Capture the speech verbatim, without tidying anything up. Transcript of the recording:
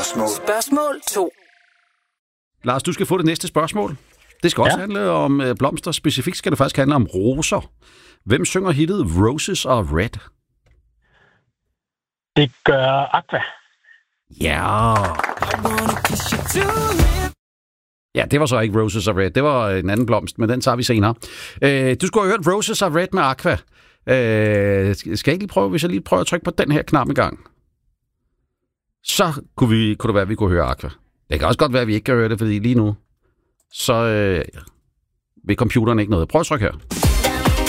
spørgsmål. Spørgsmål to. Lars, du skal få det næste spørgsmål. Det skal også ja. handle om øh, blomster. Specifikt skal det faktisk handle om roser. Hvem synger hittet Roses Are Red? Det gør Aqua. Ja. Ja, det var så ikke Roses Are Red. Det var en anden blomst, men den tager vi senere. Øh, du skulle have hørt Roses Are Red med Aqua. Øh, skal jeg ikke lige prøve, hvis jeg lige prøver at trykke på den her knap en gang? Så kunne, vi, kunne det være, at vi kunne høre Aqua. Det kan også godt være, at vi ikke kan høre det, fordi lige nu, så øh, vil computeren ikke noget. Prøv at trykke her.